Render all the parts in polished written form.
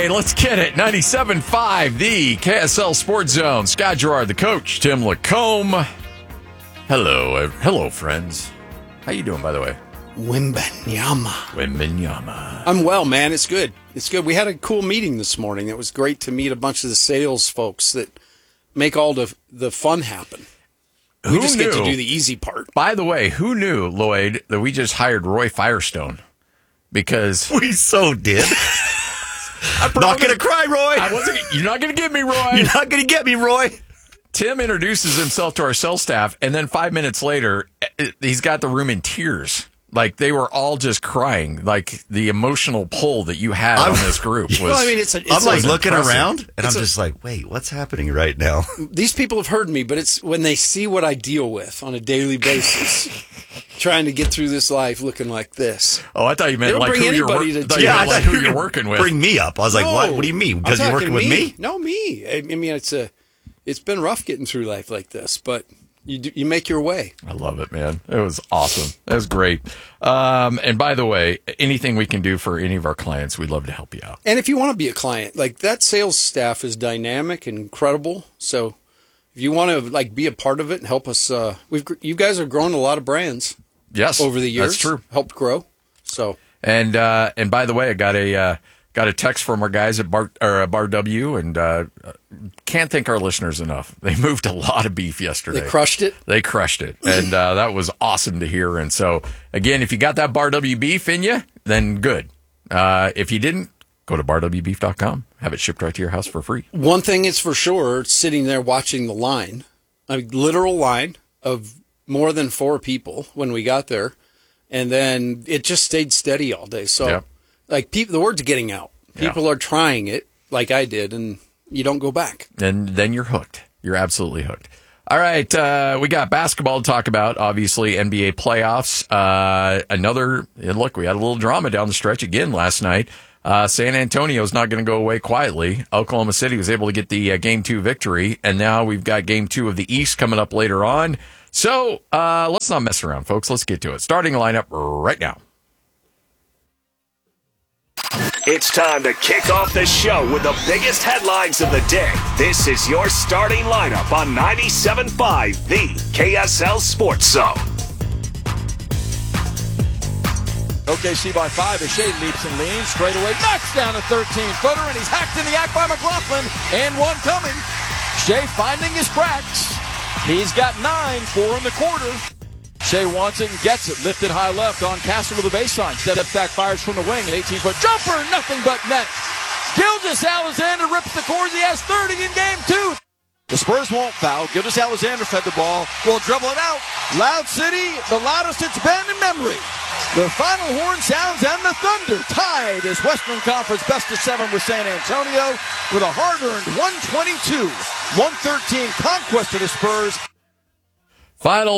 right, let's get it. 97.5, the KSL Sports Zone. Scott Gerard, the coach. Tim Lacombe. Hello, friends. How you doing, by the way? Wembanyama. I'm well, man. It's good. We had a cool meeting this morning. It was great to meet a bunch of the sales folks that make all the fun happen. We just get to do the easy part. By the way, who knew, Lloyd, that we just hired Roy Firestone? Because we so did. I'm not going to cry, Roy. You're not going to get me, Roy. You're not going to get me, Roy. Tim introduces himself to our sales staff, and then 5 minutes later, he's got the room in tears. Like, they were all just crying. Like, the emotional pull that you had on this group was... Well, I mean, I'm like looking around, and I'm just like, wait, what's happening right now? These people have heard me, but it's when they see what I deal with on a daily basis, trying to get through this life looking like this. Oh, I thought you meant like who you're working with. Bring me up. I was like, what do you mean? Because you're working with me? No, me. I mean, it's been rough getting through life like this, but... You make your way. I love it, man. It was awesome. It was great. And by the way, anything we can do for any of our clients, we'd love to help you out. And if you want to be a client, like that sales staff is dynamic and incredible. So if you want to like be a part of it and help us, you guys have grown a lot of brands. Yes, over the years. That's true. Helped grow. So and by the way, I got a text from our guys at Bar W, and can't thank our listeners enough. They moved a lot of beef yesterday. They crushed it. And that was awesome to hear. And so, again, if you got that Bar W beef in you, then good. If you didn't, go to barwbeef.com. Have it shipped right to your house for free. One thing is for sure, sitting there watching the line, a literal line of more than 4 people when we got there, and then it just stayed steady all day. So. Yep. Like, the word's getting out. People are trying it, like I did, and you don't go back. And then you're hooked. You're absolutely hooked. All right, we got basketball to talk about, obviously, NBA playoffs. Look, we had a little drama down the stretch again last night. San Antonio's not going to go away quietly. Oklahoma City was able to get the Game 2 victory, and now we've got Game 2 of the East coming up later on. So let's not mess around, folks. Let's get to it. Starting lineup right now. It's time to kick off the show with the biggest headlines of the day. This is your starting lineup on 97.5, the KSL Sports Zone. OKC by 5 as Shea leaps and leans. Straight away, knocks down a 13-footer, and he's hacked in the act by McLaughlin. And one coming. Shea finding his cracks. He's got 9, 4 in the quarter. Shea wants it and gets it. Lifted high left on Castle with the baseline. Step back, fires from the wing. An 18-foot jumper, nothing but net. Gilgeous-Alexander rips the cords. He has 30 in Game 2. The Spurs won't foul. Gilgeous-Alexander fed the ball. Will dribble it out. Loud City, the loudest it's been in memory. The final horn sounds and the Thunder tied as Western Conference best of 7 with San Antonio with a hard-earned 122-113 conquest of the Spurs. Final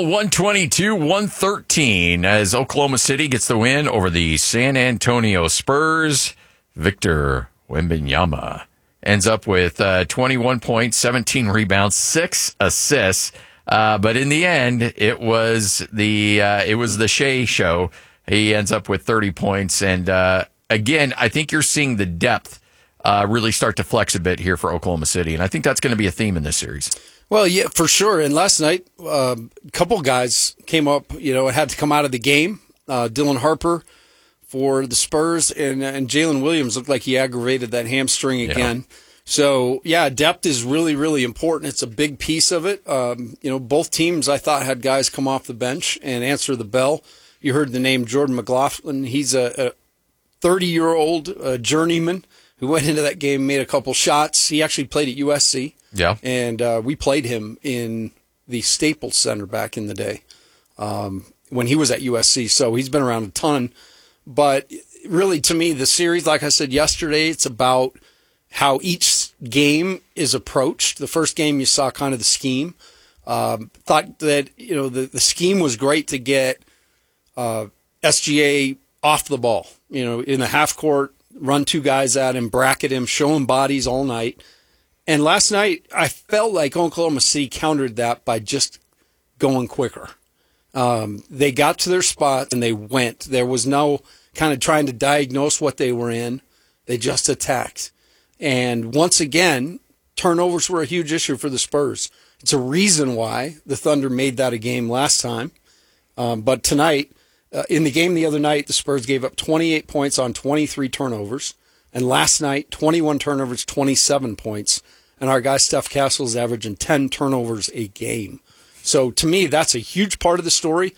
122-113 as Oklahoma City gets the win over the San Antonio Spurs. Victor Wembanyama ends up with 21 points, 17 rebounds, 6 assists. But in the end, it was the Shea show. He ends up with 30 points. And again, I think you're seeing the depth really start to flex a bit here for Oklahoma City. And I think that's going to be a theme in this series. Well, yeah, for sure. And last night, a couple guys came up, had to come out of the game. Dylan Harper for the Spurs and Jalen Williams looked like he aggravated that hamstring again. Yeah. So, yeah, depth is really, really important. It's a big piece of it. Both teams, I thought, had guys come off the bench and answer the bell. You heard the name Jordan McLaughlin. He's a 30-year-old journeyman who went into that game, made a couple shots. He actually played at USC. Yeah. And we played him in the Staples Center back in the day when he was at USC. So he's been around a ton. But really, to me, the series, like I said yesterday, it's about how each game is approached. The first game, you saw kind of the scheme. Thought that, the scheme was great to get SGA off the ball, in the half court, run 2 guys at him, bracket him, show him bodies all night. And last night, I felt like Oklahoma City countered that by just going quicker. They got to their spot and they went. There was no kind of trying to diagnose what they were in. They just attacked. And once again, turnovers were a huge issue for the Spurs. It's a reason why the Thunder made that a game last time. But tonight, in the game the other night, the Spurs gave up 28 points on 23 turnovers. And last night, 21 turnovers, 27 points. And our guy Steph Castle is averaging 10 turnovers a game. So to me, that's a huge part of the story.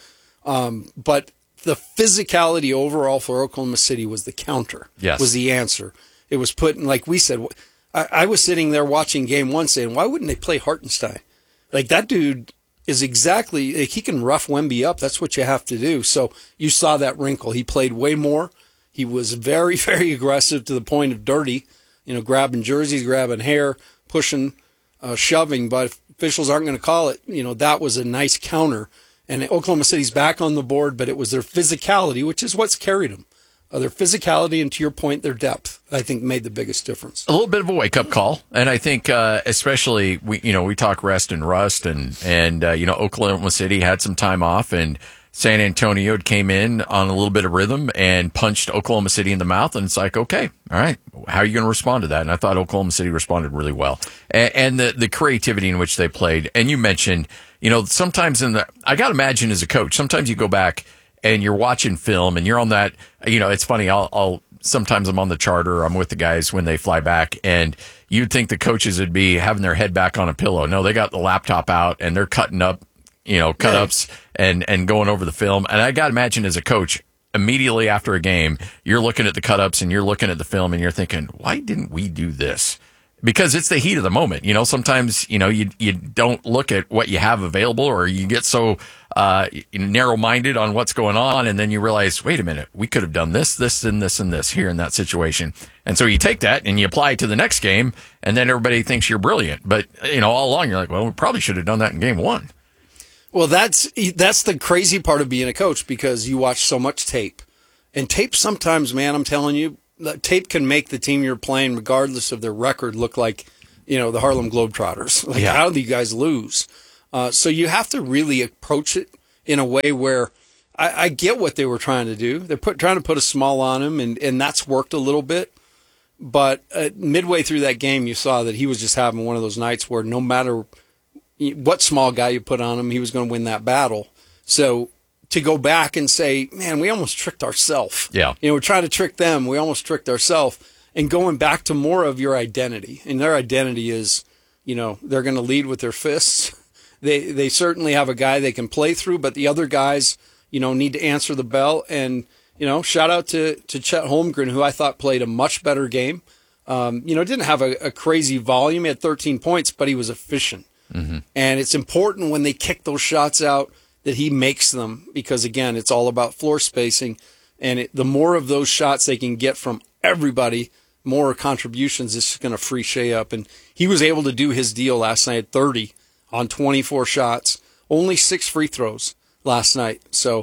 But the physicality overall for Oklahoma City was the counter, was the answer. It was put in, like we said, I was sitting there watching game one saying, why wouldn't they play Hartenstein? Like, that dude is exactly, like, he can rough Wemby up. That's what you have to do. So you saw that wrinkle. He played way more. He was very, very aggressive to the point of dirty, grabbing jerseys, grabbing hair, pushing, shoving. But if officials aren't going to call it, that was a nice counter. And Oklahoma City's back on the board, but it was their physicality, which is what's carried them. Their physicality and, to your point, their depth, I think, made the biggest difference. A little bit of a wake-up call, and I think especially we talk rest and rust, and Oklahoma City had some time off, and San Antonio came in on a little bit of rhythm and punched Oklahoma City in the mouth, and it's like, okay, all right, how are you going to respond to that? And I thought Oklahoma City responded really well, and the creativity in which they played. And you mentioned, sometimes I got to imagine as a coach, sometimes you go back and you're watching film and you're on that, it's funny. Sometimes I'm on the charter. I'm with the guys when they fly back, and you'd think the coaches would be having their head back on a pillow. No, they got the laptop out and they're cutting up, cut-ups and going over the film. And I got to imagine as a coach, immediately after a game, you're looking at the cut-ups and you're looking at the film and you're thinking, why didn't we do this? Because it's the heat of the moment. Sometimes, you don't look at what you have available, or you get so narrow-minded on what's going on, and then you realize, wait a minute, we could have done this, and this here in that situation. And so you take that and you apply it to the next game, and then everybody thinks you're brilliant. But, all along you're like, well, we probably should have done that in game one. Well, that's the crazy part of being a coach, because you watch so much tape. And tape sometimes, man, I'm telling you, tape can make the team you're playing, regardless of their record, look like, the Harlem Globetrotters. Like, how do you guys lose? So you have to really approach it in a way where I get what they were trying to do. They're trying to put a small on him, and that's worked a little bit. But midway through that game, you saw that he was just having one of those nights where no matter what small guy you put on him, he was going to win that battle. So to go back and say, man, we almost tricked ourselves. Yeah. We're trying to trick them. We almost tricked ourselves. And going back to more of your identity. And their identity is, they're going to lead with their fists. They certainly have a guy they can play through, but the other guys, need to answer the bell. And, shout out to Chet Holmgren, who I thought played a much better game. Didn't have a crazy volume. He had 13 points, but he was efficient. Mm-hmm. And it's important when they kick those shots out that he makes them, because, again, it's all about floor spacing. And the more of those shots they can get from everybody, more contributions, is going to free Shea up. And he was able to do his deal last night at 30 on 24 shots, only 6 free throws last night. So,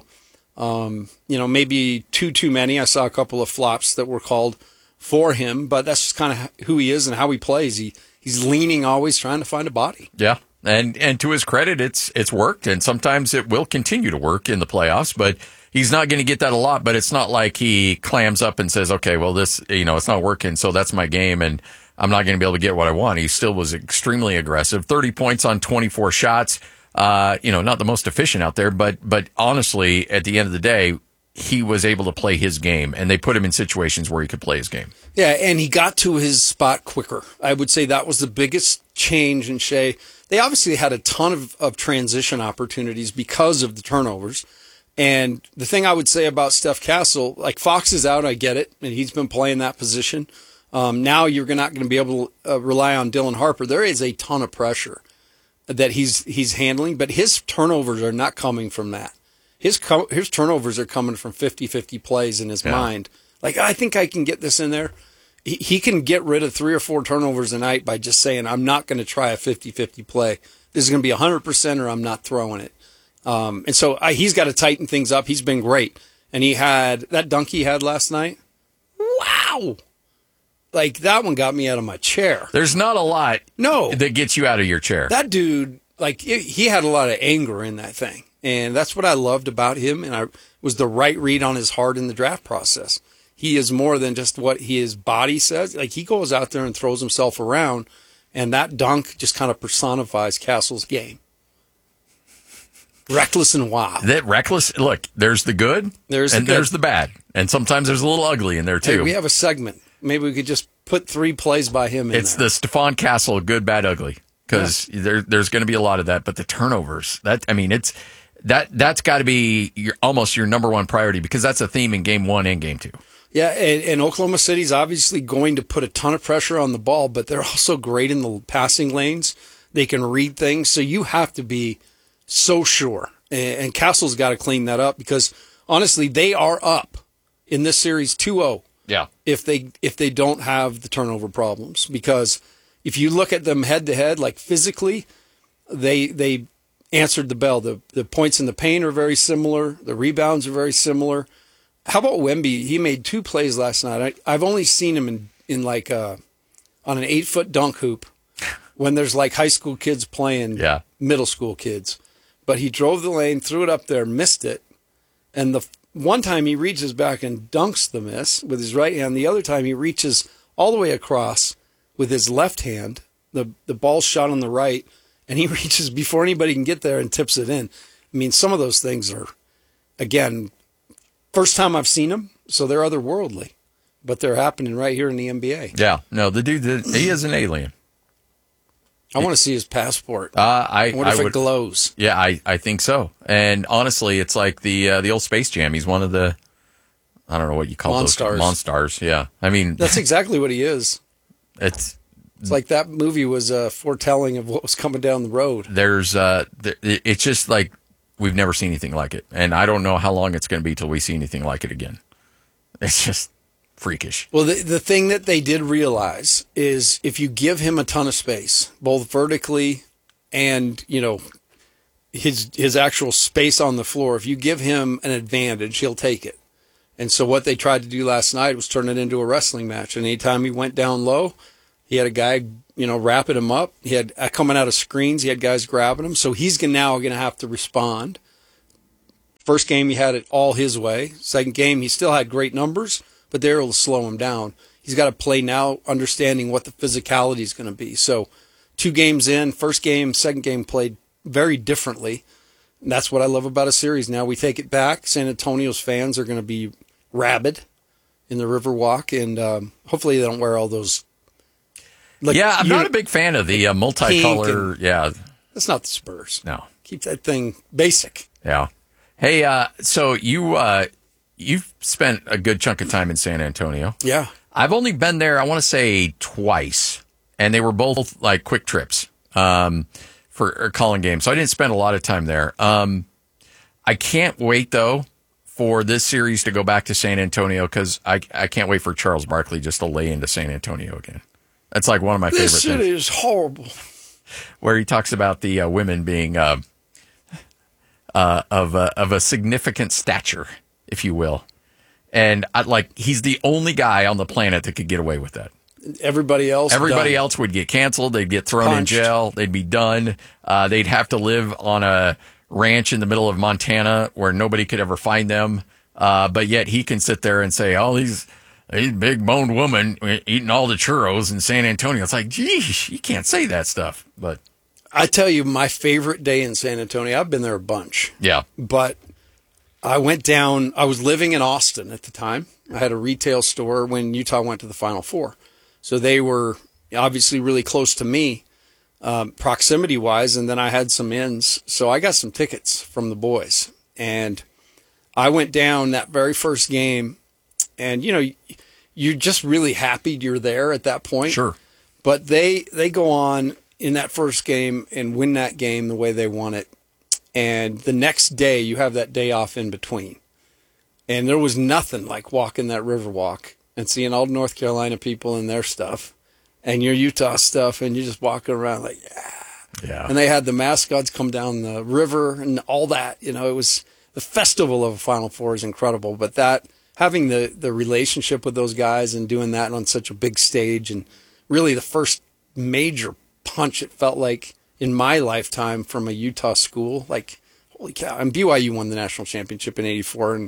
maybe too many. I saw a couple of flops that were called for him, but that's just kind of who he is and how he plays. He's leaning, always trying to find a body. Yeah. And to his credit, it's worked, and sometimes it will continue to work in the playoffs, but he's not going to get that a lot. But it's not like he clams up and says, okay, well, this, it's not working, so that's my game, and I'm not going to be able to get what I want. He still was extremely aggressive. 30 points on 24 shots, not the most efficient out there, but honestly, at the end of the day, he was able to play his game, and they put him in situations where he could play his game. Yeah, and he got to his spot quicker. I would say that was the biggest change in Shea. They obviously had a ton of transition opportunities because of the turnovers. And the thing I would say about Steph Castle, like, Fox is out, I get it, and he's been playing that position. Now you're not going to be able to rely on Dylan Harper. There is a ton of pressure that he's handling, but his turnovers are not coming from that. His turnovers are coming from 50-50 plays in his mind. Like, I think I can get this in there. He can get rid of 3 or 4 turnovers a night by just saying, I'm not going to try a 50-50 play. This is going to be 100% or I'm not throwing it. And so he's got to tighten things up. He's been great. And he had that dunk he had last night. Wow. Like, that one got me out of my chair. There's not a lot that gets you out of your chair. That dude, like, he had a lot of anger in that thing. And that's what I loved about him. And it was the right read on his heart in the draft process. he is more than just what his body says. Like, he goes out there and throws himself around, and that dunk just kind of personifies Castle's game. Reckless and wild. That reckless. Look, there's the good, There's the bad, and sometimes there's a little ugly in there too. Hey, we have a segment. Maybe we could just put 3 plays by him in It's there. the Stephon Castle good, bad, ugly, because there's going to be a lot of that. But the turnovers, that's got to be almost your number one priority, because that's a theme in game 1 and game 2. Yeah, and Oklahoma City's obviously going to put a ton of pressure on the ball, but they're also great in the passing lanes. They can read things, so you have to be so sure. And Castle's got to clean that up, because honestly, they are up in this series 2-0. Yeah. If they don't have the turnover problems, because if you look at them head to head, like physically, they answered the bell. The points in the paint are very similar. The rebounds are very similar. How about Wemby? He made 2 plays last night. I've only seen him in like on an 8-foot dunk hoop when there's like high school kids playing middle school kids. But he drove the lane, threw it up there, missed it, and the one time he reaches back and dunks the miss with his right hand. The other time he reaches all the way across with his left hand. The ball's shot on the right, and he reaches before anybody can get there and tips it in. I mean, some of those things are, again, first time I've seen them, so they're otherworldly. But they're happening right here in the NBA. Yeah. No, the dude, he is an alien. I want to see his passport. I wonder if would, it glows. Yeah, I think so. And honestly, it's like the old Space Jam. He's one of the, I don't know what you call those. Monstars. Yeah. I mean, that's exactly what he is. It's like that movie was a foretelling of what was coming down the road. It's just like we've never seen anything like it. And I don't know how long it's going to be till we see anything like it again. It's just freakish. Well, the thing that they did realize is if you give him a ton of space, both vertically and, his actual space on the floor, if you give him an advantage, he'll take it. And so what they tried to do last night was turn it into a wrestling match. And anytime he went down low, he had a guy, wrapping him up. He had coming out of screens. He had guys grabbing him. So he's now going to have to respond. First game, he had it all his way. Second game, he still had great numbers, but they were able to slow him down. He's got to play now, understanding what the physicality is going to be. So 2 games in, first game, second game played very differently. And that's what I love about a series. Now we take it back. San Antonio's fans are going to be rabid in the Riverwalk, and hopefully they don't wear all those. I'm not a big fan of the multicolor. That's not the Spurs. No. Keep that thing basic. Yeah. Hey, so you've spent a good chunk of time in San Antonio. Yeah. I've only been there, I want to say, twice, and they were both like quick trips for calling games. So I didn't spend a lot of time there. I can't wait, though, for this series to go back to San Antonio, because I can't wait for Charles Barkley just to lay into San Antonio again. That's like one of my favorite things. This city is horrible. Where he talks about the women being of a significant stature, if you will. And he's the only guy on the planet that could get away with that. Everybody else would get canceled. They'd get thrown in jail. They'd be done. They'd have to live on a ranch in the middle of Montana where nobody could ever find them. But yet he can sit there and say, "Oh, these big boned woman eating all the churros in San Antonio." It's like, geez, you can't say that stuff. But I tell you, my favorite day in San Antonio, I've been there a bunch. Yeah. But I went down, I was living in Austin at the time. I had a retail store when Utah went to the Final Four. So they were obviously really close to me, proximity-wise, and then I had some ins. So I got some tickets from the boys. And I went down that very first game, and, you're just really happy you're there at that point. Sure. But they go on in that first game and win that game the way they want it. And the next day, you have that day off in between. And there was nothing like walking that Riverwalk and seeing all North Carolina people and their stuff and your Utah stuff, and you're just walking around like, yeah. And they had the mascots come down the river and all that. It was the festival of a Final Four is incredible. But that having the relationship with those guys and doing that on such a big stage, and really the first major punch it felt like in my lifetime from a Utah school, like, holy cow. And BYU won the national championship in '84, and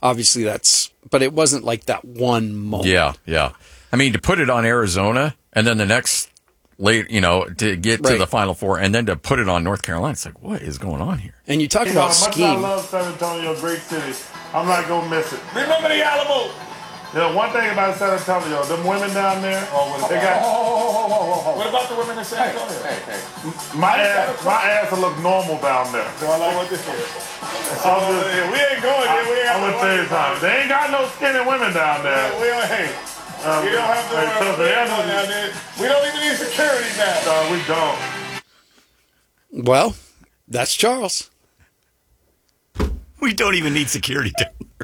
obviously but it wasn't like that one moment. Yeah. I mean, to put it on Arizona and then the next to get to the Final Four and then to put it on North Carolina, it's like, what is going on here? And you talk about much scheme. I love San Antonio, great city. I'm not going to miss it. Remember the Alamo. One thing about San Antonio, them women down there, they got... What about the women in San Antonio? Hey. My ass will look normal down there. So I like what this is. We ain't going there. I'm going to tell you something. They ain't got no skinny women down there. We don't have to worry about down there. We don't even need security now. No, we don't. Well, that's Charles. We don't even need security down there.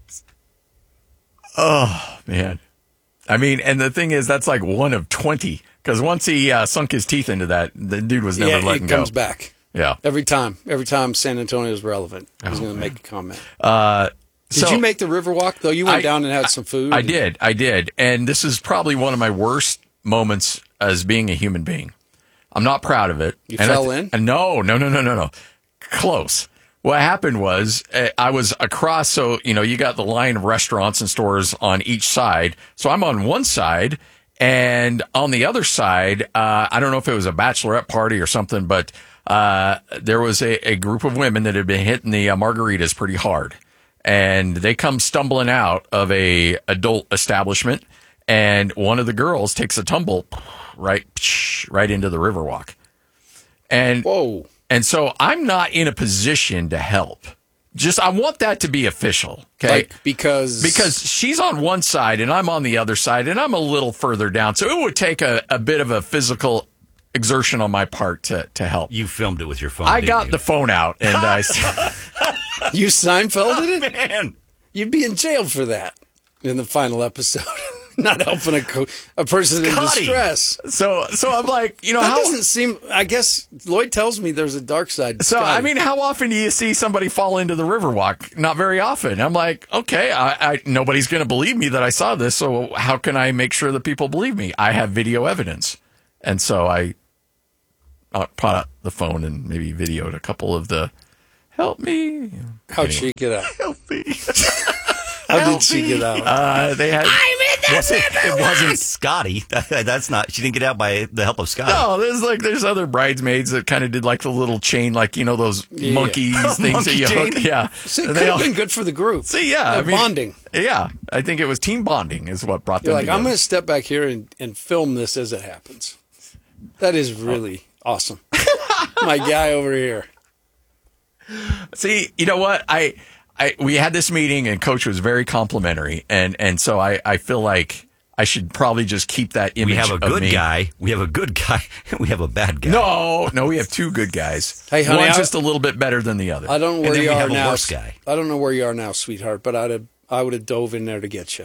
Oh, man. I mean, and the thing is, that's like one of 20. Because once he sunk his teeth into that, the dude was never letting go. He comes back. Yeah. Every time San Antonio is relevant, he's going to make a comment. Did you make the Riverwalk, though? You went down and had some food? I did. And this is probably one of my worst moments as being a human being. I'm not proud of it. You fell in? No. Close. What happened was I was across, so, you got the line of restaurants and stores on each side. So I'm on one side, and on the other side, I don't know if it was a bachelorette party or something, but there was a group of women that had been hitting the margaritas pretty hard. And they come stumbling out of a adult establishment, and one of the girls takes a tumble right into the Riverwalk. And whoa. And so I'm not in a position to help. I want that to be official, okay? Because she's on one side and I'm on the other side, and I'm a little further down. So it would take a bit of a physical exertion on my part to help. You filmed it with your phone. I got the phone out and I. You Seinfelded it? Man, you'd be in jail for that in the final episode. Not helping a person in distress. So I'm like, that doesn't seem. I guess Lloyd tells me there's a dark side to So Scotty. I mean, how often do you see somebody fall into the Riverwalk? Not very often. I'm like, okay, I nobody's going to believe me that I saw this. So how can I make sure that people believe me? I have video evidence, and so I brought out the phone and maybe videoed a couple of the help me. How'd she get out? help me. How did she get out? They had. It wasn't Scotty. That's not. She didn't get out by the help of Scotty. No, there's other bridesmaids that kind of did like the little chain, like those monkeys things Monkey that you hook. chain. Yeah, See, it could have been good for the group. See, yeah, bonding. Yeah, I think it was team bonding is what brought them. You're like, together. I'm going to step back here and film this as it happens. That is really awesome. My guy over here. See, you know what? We had this meeting and Coach was very complimentary, and so I feel like I should probably just keep that image. We have a of good me. guy. We have a good guy. We have a bad guy. No, we have two good guys. Hey, honey, one's just a little bit better than the other. I don't know where then you we are have a now. worse guy. I don't know where you are now, sweetheart, but I would have dove in there to get you.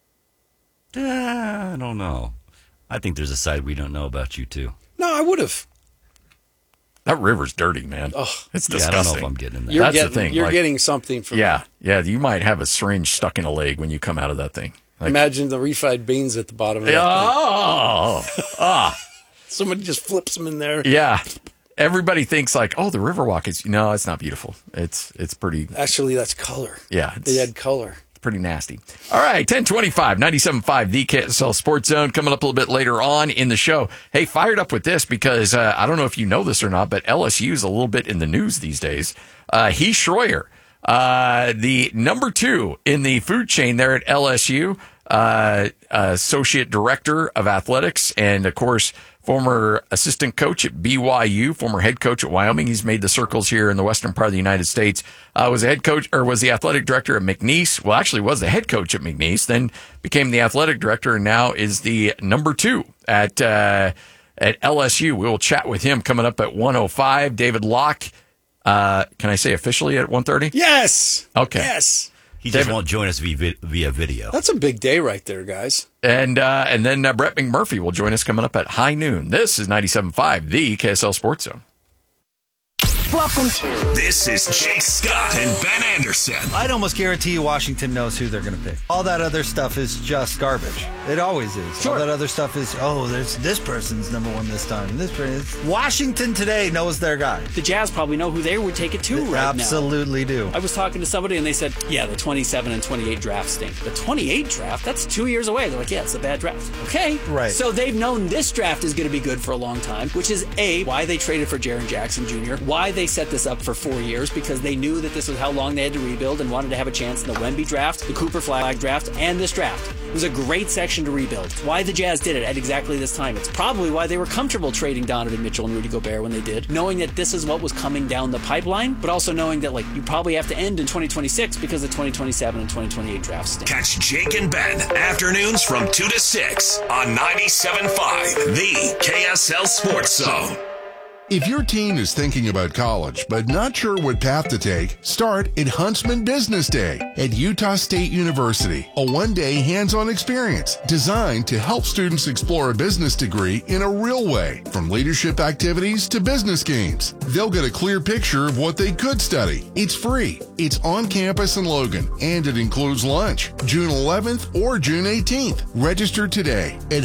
I don't know. I think there's a side we don't know about you too. No, I would have. That river's dirty, man. Oh, it's Yeah, I disgusting. don't know if I'm getting in there. That's the thing. You're like- getting something from Yeah. You might have a syringe stuck in a leg when you come out of that thing. Like, Imagine the refried beans at the bottom of that oh, Somebody just flips them in there. yeah. Everybody thinks like, oh, the Riverwalk is no, it's not beautiful. It's pretty. Actually, that's color. Yeah, They had color. pretty nasty. All right, 1025, 97.5, the KSL Sports Zone coming up a little bit later on in the show. Hey, fired up with this because I don't know if you know this or not, but LSU's a little bit in the news these days. Heath Schroyer, the number 2 in the food chain there at LSU, associate director of athletics, and of course, former assistant coach at BYU, former head coach at Wyoming. He's made the circles here in the western part of the United States. Was a head coach, or was the athletic director at McNeese. Well, actually was the head coach at McNeese, then became the athletic director, and now is the number 2 at LSU. We will chat with him coming up at 1:05. David Locke, can I say officially at 1:30? Yes. Okay. Yes. He just won't join us via video. That's a big day right there, guys. And then Brett McMurphy will join us coming up at high noon. This is 97.5, the KSL Sports Zone. Welcome to. This is Jake Scott and Ben Anderson. I'd almost guarantee you Washington knows who they're going to pick. All that other stuff is just garbage. It always is. Sure. All that other stuff is, there's this person's number one this time. This person. Washington today knows their guy. The Jazz probably know who they would take it to they right now. Absolutely do. I was talking to somebody and they said, yeah, the 27 and 28 draft stink. The 28 draft, that's 2 years away. They're like, yeah, it's a bad draft. Okay. Right. So they've known this draft is going to be good for a long time, which is A, why they traded for Jaren Jackson Jr., why they set this up for 4 years, because they knew that this was how long they had to rebuild and wanted to have a chance in the Wemby draft, the Cooper Flag draft, and this draft. It was a great section to rebuild. It's why the Jazz did it at exactly this time. It's probably why they were comfortable trading Donovan Mitchell and Rudy Gobert when they did, knowing that this is what was coming down the pipeline, but also knowing that you probably have to end in 2026 because the 2027 and 2028 drafts stink. Catch Jake and Ben afternoons from 2 to 6 on 97.5, the KSL Sports Zone. If your teen is thinking about college but not sure what path to take, start at Huntsman Business Day at Utah State University, a one-day hands-on experience designed to help students explore a business degree in a real way, from leadership activities to business games. They'll get a clear picture of what they could study. It's free. It's on campus in Logan, and it includes lunch, June 11th or June 18th. Register today at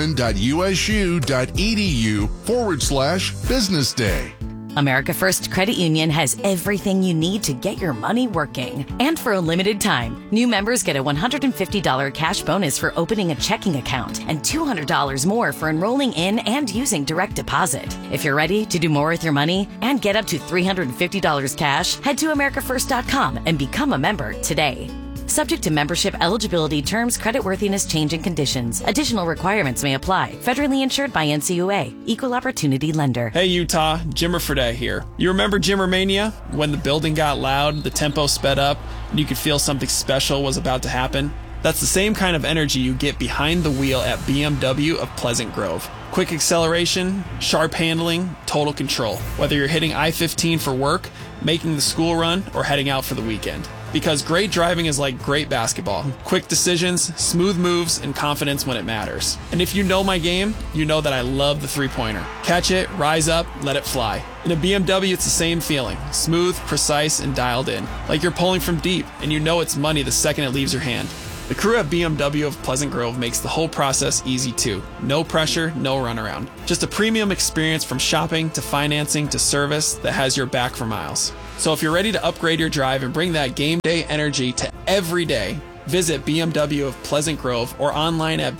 huntsman.usu.edu/business day. America First Credit Union has everything you need to get your money working. And for a limited time, new members get a $150 cash bonus for opening a checking account and $200 more for enrolling in and using direct deposit. If you're ready to do more with your money and get up to $350 cash, head to americafirst.com and become a member today. Subject to membership, eligibility, terms, creditworthiness, change, and conditions. Additional requirements may apply. Federally insured by NCUA. Equal Opportunity Lender. Hey Utah, Jimmer Fredette here. You remember Jimmermania? When the building got loud, the tempo sped up, and you could feel something special was about to happen? That's the same kind of energy you get behind the wheel at BMW of Pleasant Grove. Quick acceleration, sharp handling, total control. Whether you're hitting I-15 for work, making the school run, or heading out for the weekend. Because great driving is like great basketball. Quick decisions, smooth moves, and confidence when it matters. And if you know my game, you know that I love the three-pointer. Catch it, rise up, let it fly. In a BMW, it's the same feeling. Smooth, precise, and dialed in. Like you're pulling from deep, and you know it's money the second it leaves your hand. The crew at BMW of Pleasant Grove makes the whole process easy too. No pressure, no runaround. Just a premium experience from shopping to financing to service that has your back for miles. So if you're ready to upgrade your drive and bring that game day energy to every day, visit BMW of Pleasant Grove or online at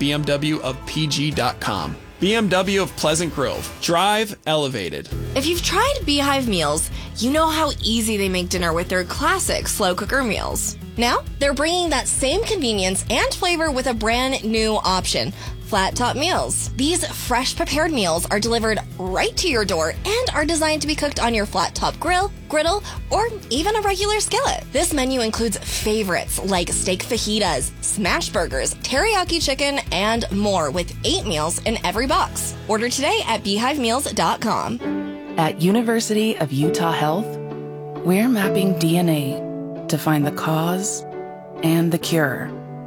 bmwofpg.com. BMW of Pleasant Grove. Drive elevated. If you've tried Beehive meals, you know how easy they make dinner with their classic slow cooker meals. Now, they're bringing that same convenience and flavor with a brand new option. Flat Top Meals. These fresh prepared meals are delivered right to your door and are designed to be cooked on your flat top grill, griddle, or even a regular skillet. This menu includes favorites like steak fajitas, smash burgers, teriyaki chicken, and more with 8 meals in every box. Order today at beehivemeals.com. At University of Utah Health, we're mapping DNA to find the cause and the cure.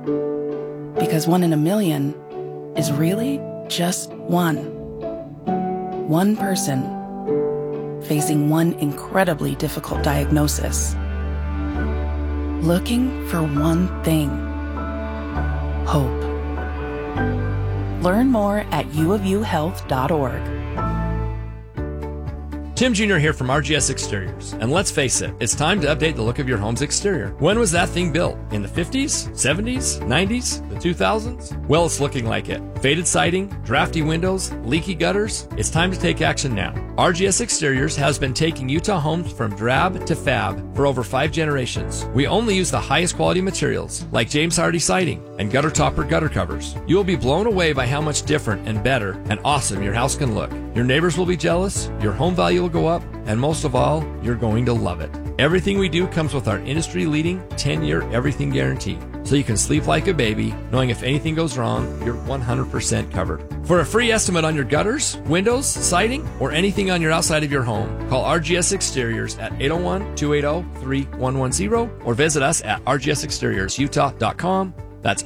Because 1 in a million is really just one. One person facing one incredibly difficult diagnosis. Looking for one thing. Hope. Learn more at uofuhealth.org. Tim Jr. here from RGS Exteriors. And let's face it, it's time to update the look of your home's exterior. When was that thing built? In the 50s? 70s? 90s? The 2000s? Well, it's looking like it. Faded siding, drafty windows, leaky gutters. It's time to take action now. RGS Exteriors has been taking Utah homes from drab to fab for over 5 generations. We only use the highest quality materials, like James Hardy siding and gutter topper gutter covers. You will be blown away by how much different and better and awesome your house can look. Your neighbors will be jealous, your home value will go up, and most of all, you're going to love it. Everything we do comes with our industry-leading 10-year everything guarantee, so you can sleep like a baby, knowing if anything goes wrong, you're 100% covered. For a free estimate on your gutters, windows, siding, or anything on your outside of your home, call RGS Exteriors at 801-280-3110 or visit us at rgsexteriorsutah.com. That's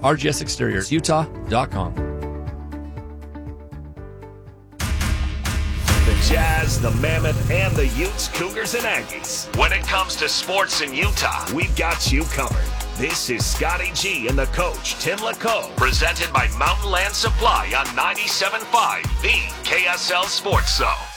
rgsexteriorsutah.com. The Jazz, the Mammoth and the Utes, Cougars, and Aggies. When it comes to sports in Utah, we've got you covered. This is Scotty G and the coach, Tim LaCoe, presented by Mountain Land Supply on 97.5, the KSL Sports Zone.